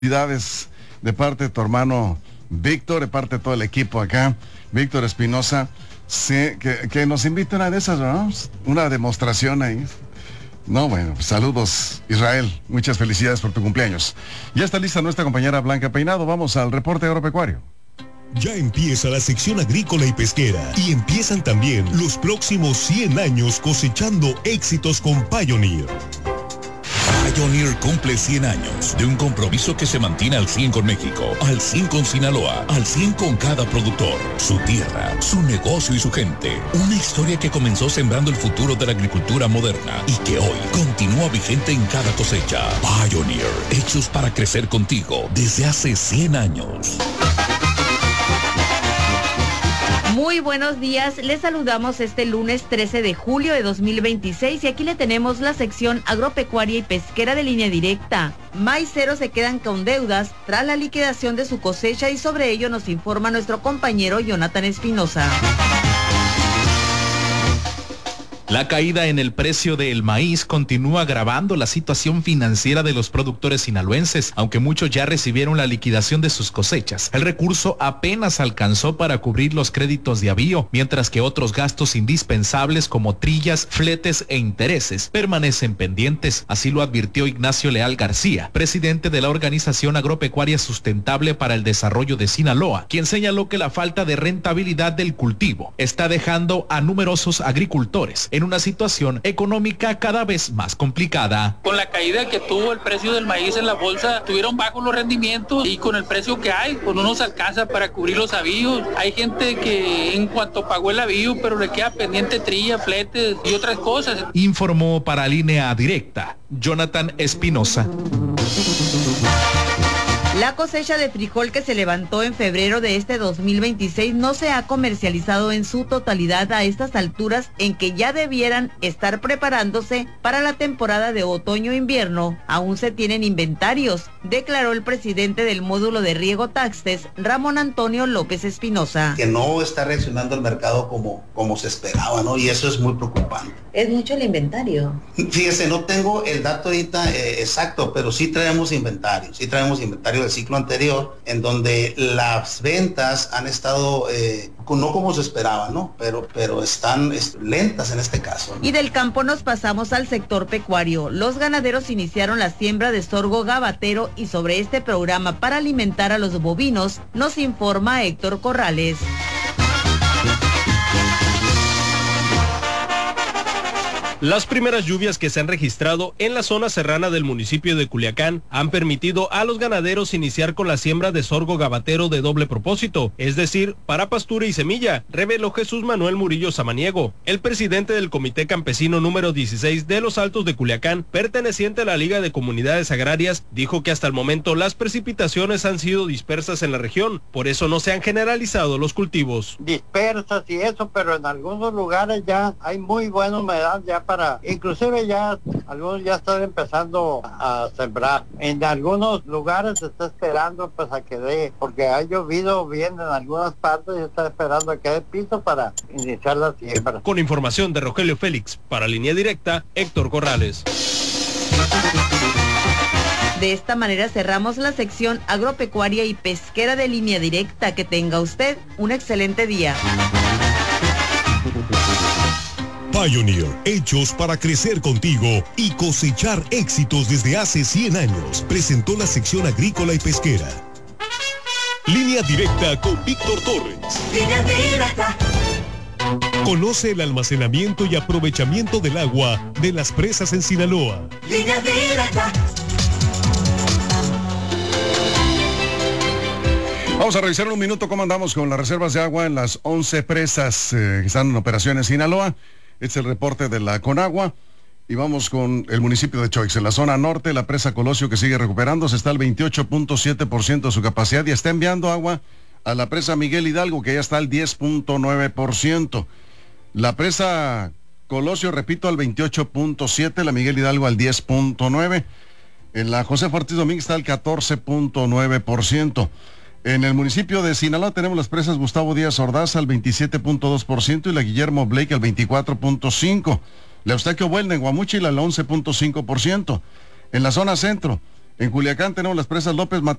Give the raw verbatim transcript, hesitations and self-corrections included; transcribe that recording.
Felicidades de parte de tu hermano Víctor, de parte de todo el equipo acá, Víctor Espinosa, sí, que, que nos invite una de esas, ¿no? Una demostración ahí. No, bueno, pues saludos Israel, muchas felicidades por tu cumpleaños. Ya está lista nuestra compañera Blanca Peinado, vamos al reporte agropecuario. Ya empieza la sección agrícola y pesquera y empiezan también los próximos cien años cosechando éxitos con Pioneer. Pioneer cumple cien años de un compromiso que se mantiene al cien con México, al cien con Sinaloa, al cien con cada productor, su tierra, su negocio y su gente. Una historia que comenzó sembrando el futuro de la agricultura moderna y que hoy continúa vigente en cada cosecha. Pioneer, hechos para crecer contigo desde hace cien años. Muy buenos días, les saludamos este lunes trece de julio de dos mil veintiséis y aquí le tenemos la sección agropecuaria y pesquera de Línea Directa. Maiceros se quedan con deudas tras la liquidación de su cosecha y sobre ello nos informa nuestro compañero Jonathan Espinosa. La caída en el precio del maíz continúa agravando la situación financiera de los productores sinaloenses, aunque muchos ya recibieron la liquidación de sus cosechas. El recurso apenas alcanzó para cubrir los créditos de avío, mientras que otros gastos indispensables como trillas, fletes e intereses permanecen pendientes. Así lo advirtió Ignacio Leal García, presidente de la Organización Agropecuaria Sustentable para el Desarrollo de Sinaloa, quien señaló que la falta de rentabilidad del cultivo está dejando a numerosos agricultores en una situación económica cada vez más complicada. Con la caída que tuvo el precio del maíz en la bolsa, tuvieron bajos los rendimientos y con el precio que hay, pues no nos alcanza para cubrir los avíos. Hay gente que en cuanto pagó el avío, pero le queda pendiente trilla, fletes y otras cosas. Informó para Línea Directa, Jonathan Espinosa. La cosecha de frijol que se levantó en febrero de este dos mil veintiséis no se ha comercializado en su totalidad a estas alturas en que ya debieran estar preparándose para la temporada de otoño-invierno. Aún se tienen inventarios, declaró el presidente del módulo de riego Taxtes, Ramón Antonio López Espinosa. Que no está reaccionando el mercado como, como se esperaba, ¿no? Y eso es muy preocupante. Es mucho el inventario. Fíjese, no tengo el dato ahorita eh, exacto, pero sí traemos inventario, sí traemos inventario del ciclo anterior, en donde las ventas han estado, eh, no como se esperaba, ¿no? Pero, pero están es, lentas en este caso, ¿no? Y del campo nos pasamos al sector pecuario. Los ganaderos iniciaron la siembra de sorgo gabatero y sobre este programa para alimentar a los bovinos nos informa Héctor Corrales. Las primeras lluvias que se han registrado en la zona serrana del municipio de Culiacán han permitido a los ganaderos iniciar con la siembra de sorgo gabatero de doble propósito, es decir, para pastura y semilla, reveló Jesús Manuel Murillo Samaniego, el presidente del Comité Campesino número dieciséis de Los Altos de Culiacán, perteneciente a la Liga de Comunidades Agrarias. Dijo que hasta el momento las precipitaciones han sido dispersas en la región, por eso no se han generalizado los cultivos. Dispersas y eso, pero en algunos lugares ya hay muy buena humedad ya para, inclusive ya algunos ya están empezando a sembrar. En algunos lugares se está esperando pues a que dé, porque ha llovido bien en algunas partes y se está esperando a que dé piso para iniciar la siembra. Con información de Rogelio Félix, para Línea Directa, Héctor Corrales. De esta manera cerramos la sección agropecuaria y pesquera de Línea Directa. Que tenga usted un excelente día. Pioneer, hechos para crecer contigo y cosechar éxitos desde hace cien años, presentó la sección agrícola y pesquera. Línea Directa con Víctor Torres. Línea Directa. Conoce el almacenamiento y aprovechamiento del agua de las presas en Sinaloa. Línea Directa. Vamos a revisar en un minuto cómo andamos con las reservas de agua en las once presas eh, que están en operación en Sinaloa. Este es el reporte de la Conagua. Y vamos con el municipio de Choix. En la zona norte, la presa Colosio, que sigue recuperándose, está al veintiocho punto siete por ciento de su capacidad y está enviando agua a la presa Miguel Hidalgo, que ya está al diez punto nueve por ciento. La presa Colosio, repito, al veintiocho punto siete, la Miguel Hidalgo al diez punto nueve. En la José Ortiz Domínguez está al catorce punto nueve por ciento. En el municipio de Sinaloa tenemos las presas Gustavo Díaz Ordaz al veintisiete punto dos por ciento y la Guillermo Blake al veinticuatro punto cinco por ciento. La Eustaquio Buelna en Guamúchil al once punto cinco por ciento. En la zona centro, En Culiacán tenemos las presas López Mateos.